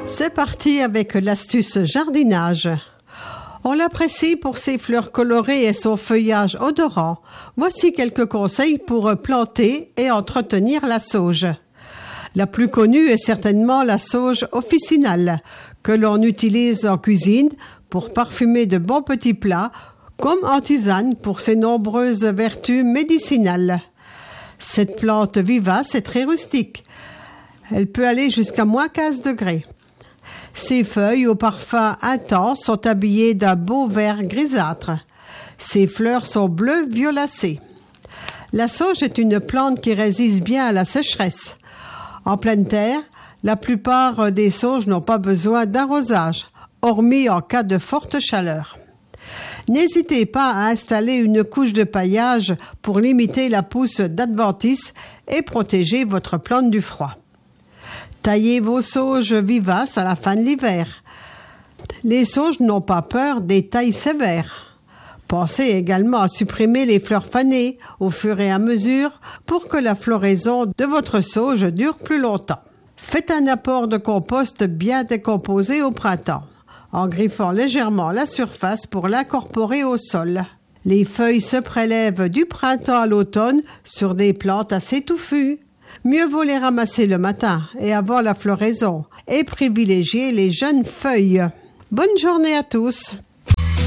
C'est parti avec l'astuce jardinage. On l'apprécie pour ses fleurs colorées et son feuillage odorant. Voici quelques conseils pour planter et entretenir la sauge. La plus connue est certainement la sauge officinale, que l'on utilise en cuisine pour parfumer de bons petits plats, comme en tisane pour ses nombreuses vertus médicinales. Cette plante vivace est très rustique. Elle peut aller jusqu'à moins 15 degrés. Ses feuilles au parfum intense sont habillées d'un beau vert grisâtre. Ses fleurs sont bleues violacées. La sauge est une plante qui résiste bien à la sécheresse. En pleine terre, la plupart des sauges n'ont pas besoin d'arrosage, hormis en cas de forte chaleur. N'hésitez pas à installer une couche de paillage pour limiter la pousse d'adventice et protéger votre plante du froid. Taillez vos sauges vivaces à la fin de l'hiver. Les sauges n'ont pas peur des tailles sévères. Pensez également à supprimer les fleurs fanées au fur et à mesure pour que la floraison de votre sauge dure plus longtemps. Faites un apport de compost bien décomposé au printemps, en griffant légèrement la surface pour l'incorporer au sol. Les feuilles se prélèvent du printemps à l'automne sur des plantes assez touffues. Mieux vaut les ramasser le matin et avant la floraison et privilégier les jeunes feuilles. Bonne journée à tous!